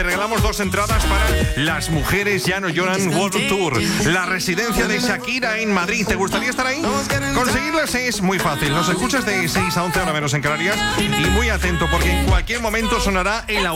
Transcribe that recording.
Regalamos 2 entradas para Las Mujeres Ya No Lloran World Tour, la residencia de Shakira en Madrid. ¿Te gustaría estar ahí? Conseguirlas es muy fácil. Nos escuchas de 6 a 11 horas menos en Canarias y muy atento porque en cualquier momento sonará el